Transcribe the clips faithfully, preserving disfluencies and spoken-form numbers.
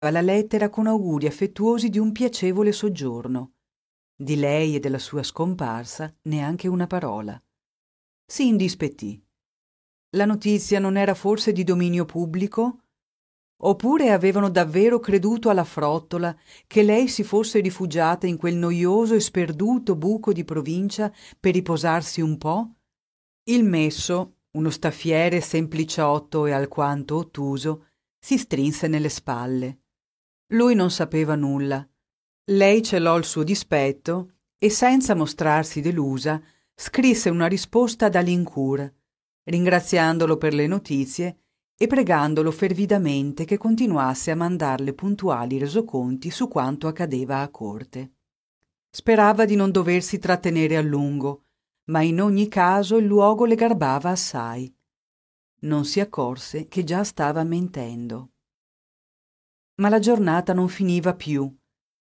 la lettera con auguri affettuosi di un piacevole soggiorno. Di lei e della sua scomparsa neanche una parola. Si indispettì. La notizia non era forse di dominio pubblico? Oppure avevano davvero creduto alla frottola che lei si fosse rifugiata in quel noioso e sperduto buco di provincia per riposarsi un po'? Il messo, uno staffiere sempliciotto e alquanto ottuso, si strinse nelle spalle. Lui non sapeva nulla. Lei celò il suo dispetto e, senza mostrarsi delusa, scrisse una risposta ad Alincourt, ringraziandolo per le notizie e pregandolo fervidamente che continuasse a mandarle puntuali resoconti su quanto accadeva a corte. Sperava di non doversi trattenere a lungo, ma in ogni caso il luogo le garbava assai. Non si accorse che già stava mentendo. Ma la giornata non finiva più.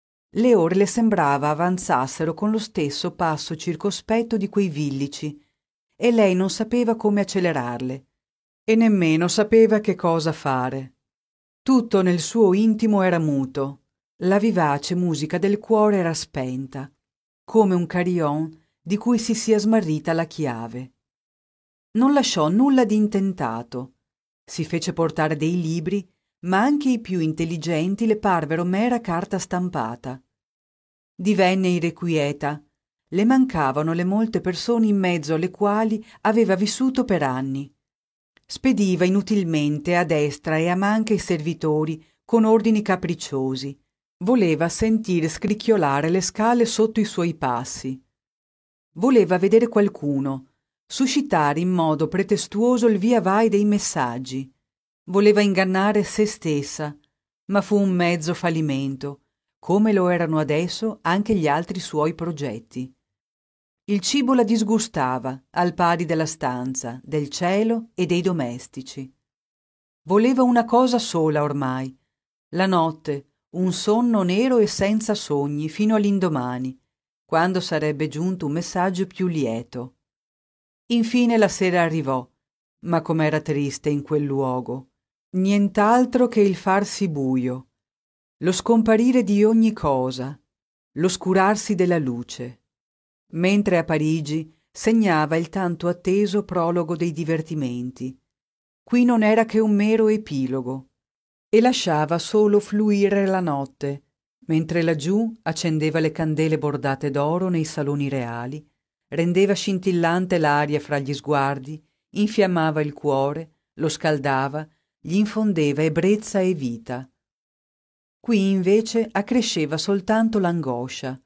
Le ore le sembrava avanzassero con lo stesso passo circospetto di quei villici, e lei non sapeva come accelerarle, e nemmeno sapeva che cosa fare. Tutto nel suo intimo era muto, la vivace musica del cuore era spenta, come un carillon di cui si sia smarrita la chiave. Non lasciò nulla di intentato. Si fece portare dei libri, ma anche i più intelligenti le parvero mera carta stampata. Divenne irrequieta. Le mancavano le molte persone in mezzo alle quali aveva vissuto per anni. Spediva inutilmente a destra e a manca i servitori con ordini capricciosi. Voleva sentire scricchiolare le scale sotto i suoi passi. Voleva vedere qualcuno, suscitare in modo pretestuoso il via vai dei messaggi. Voleva ingannare se stessa, ma fu un mezzo fallimento, come lo erano adesso anche gli altri suoi progetti. Il cibo la disgustava, al pari della stanza, del cielo e dei domestici. Voleva una cosa sola ormai, la notte, un sonno nero e senza sogni fino all'indomani, quando sarebbe giunto un messaggio più lieto. Infine la sera arrivò, ma com'era triste in quel luogo. Nient'altro che il farsi buio, lo scomparire di ogni cosa, l'oscurarsi della luce. Mentre a Parigi segnava il tanto atteso prologo dei divertimenti. Qui non era che un mero epilogo, e lasciava solo fluire la notte, mentre laggiù accendeva le candele bordate d'oro nei saloni reali, rendeva scintillante l'aria fra gli sguardi, infiammava il cuore, lo scaldava, gli infondeva ebbrezza e vita. Qui invece accresceva soltanto l'angoscia.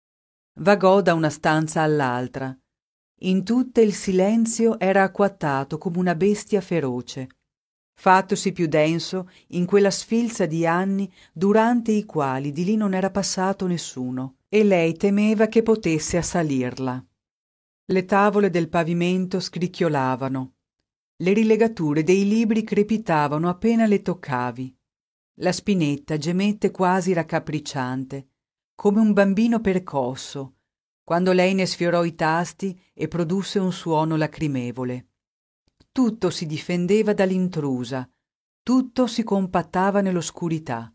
Vagò da una stanza all'altra. In tutte il silenzio era acquattato come una bestia feroce, fattosi più denso in quella sfilza di anni durante i quali di lì non era passato nessuno, e lei temeva che potesse assalirla. Le tavole del pavimento scricchiolavano, le rilegature dei libri crepitavano appena le toccavi. La spinetta gemette quasi raccapricciante, come un bambino percosso, quando lei ne sfiorò i tasti e produsse un suono lacrimevole. Tutto si difendeva dall'intrusa, tutto si compattava nell'oscurità.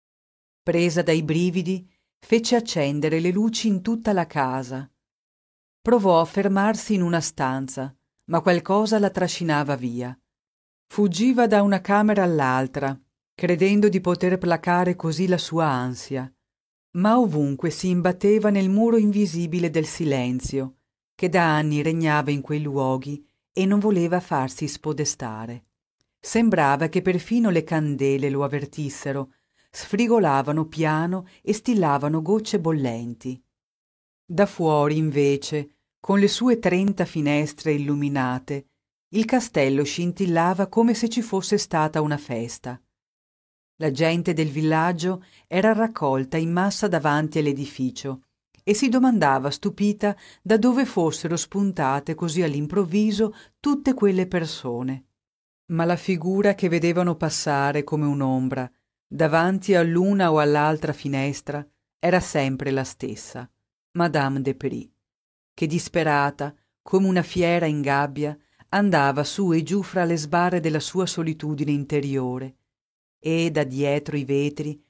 Presa dai brividi, fece accendere le luci in tutta la casa. Provò a fermarsi in una stanza, ma qualcosa la trascinava via. Fuggiva da una camera all'altra, credendo di poter placare così la sua ansia, ma ovunque si imbatteva nel muro invisibile del silenzio, che da anni regnava in quei luoghi e non voleva farsi spodestare. Sembrava che perfino le candele lo avvertissero, sfrigolavano piano e stillavano gocce bollenti. Da fuori, invece, con le sue trenta finestre illuminate, il castello scintillava come se ci fosse stata una festa. La gente del villaggio era raccolta in massa davanti all'edificio e si domandava stupita da dove fossero spuntate così all'improvviso tutte quelle persone. Ma la figura che vedevano passare come un'ombra davanti all'una o all'altra finestra era sempre la stessa, Madame de Prie, che disperata, come una fiera in gabbia, andava su e giù fra le sbarre della sua solitudine interiore, e da dietro i vetri